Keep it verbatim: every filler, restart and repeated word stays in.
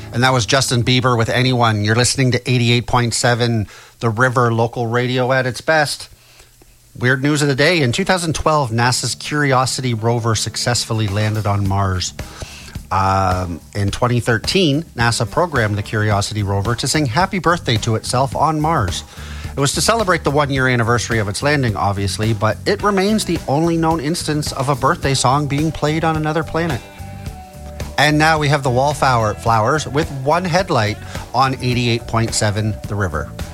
And that was Justin Bieber with Anyone. You're listening to eighty-eight point seven The River, local radio at its best. Weird news of the day. In two thousand twelve, NASA's Curiosity rover successfully landed on Mars. Um, in twenty thirteen, NASA programmed the Curiosity rover to sing Happy Birthday to itself on Mars. It was to celebrate the one-year anniversary of its landing, obviously, but it remains the only known instance of a birthday song being played on another planet. And now we have the wallflower flowers with one headlight on eighty-eight point seven The River.